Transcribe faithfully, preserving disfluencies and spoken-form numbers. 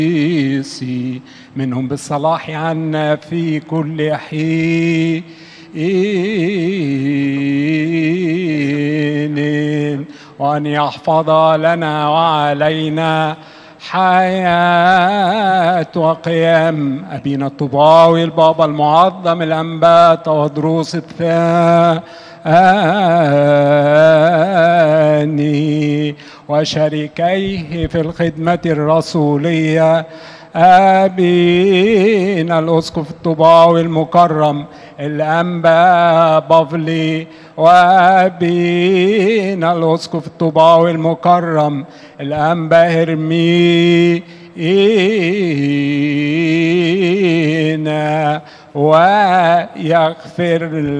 قديسي منهم بالصلاح عنا في كل حين، وأن يحفظ لنا وعلينا حياة وقيام أبينا الطباوي البابا المعظم الأنبا تودروس الثاني وشريكيه في الخدمة الرسولية أبينا الأسقف الطباوي المكرم الأنبا بافلي، وأبينا الأسقف الطباوي المكرم الأنبا هرمينا، ويغفر